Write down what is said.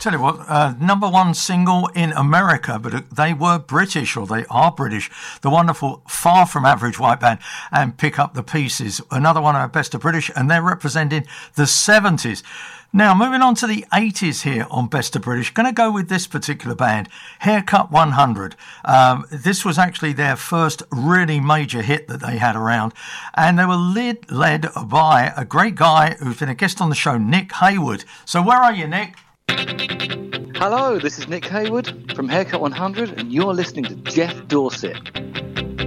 Tell you what, number one single in America, but they were British, or they are British. The wonderful Far From Average white band and Pick Up the Pieces. Another one of our best of British, and they're representing the 70s. Now, moving on to the 80s here on Best of British, going to go with this particular band, Haircut 100. This was actually their first really major hit that they had around, and they were led by a great guy who's been a guest on the show, Nick Hayward. So where are you, Nick? Hello, this is Nick Hayward from Haircut 100, and you're listening to Jeff Dorset.